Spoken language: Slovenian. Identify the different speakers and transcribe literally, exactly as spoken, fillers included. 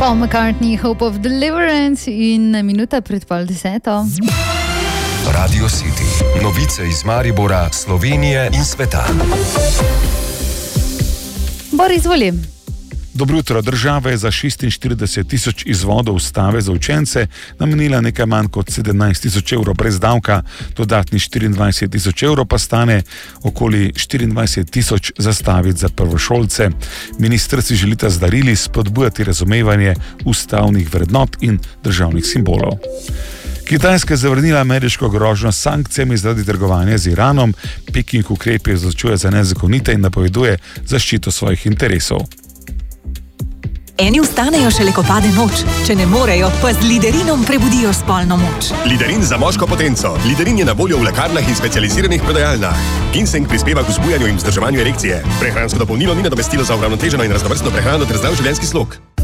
Speaker 1: Paul McCartney, Hope of Deliverance in minuta pred pol deseto.
Speaker 2: Radio City. Novice iz Maribora, Slovenije in sveta.
Speaker 1: Boris, izvoli.
Speaker 3: Dobro jutro. Država je za šestinštirideset tisoč izvodov stave za učence namenila nekaj manj kot sedemnajst tisoč evrov brez davka, dodatni štiriindvajset tisoč evrov pa stane okoli štiriindvajset tisoč zastavic za prvošolce. Ministri si želita z darili spodbujati razumevanje ustavnih vrednot in državnih simbolov. Kitajska je zavrnila ameriško grožnjo s sankcijami zaradi trgovanja z Iranom. Peking ukrepe označuje za nezakonite in napoveduje zaščito svojih interesov.
Speaker 4: Eni vstanejo šele, ko pade noč. Če ne morejo, pa z Liderinom prebudijo spolno moč.
Speaker 5: Liderin za moško potenco. Liderin je na voljo v lekarnah in specializiranih prodajalnah. Ginseng prispeva k vzbujanju in vzdrževanju erekcije. Prehransko dopolnilo ni nadomestilo za uravnoteženo in raznovrstno prehrano ter zdrav življenjski slog.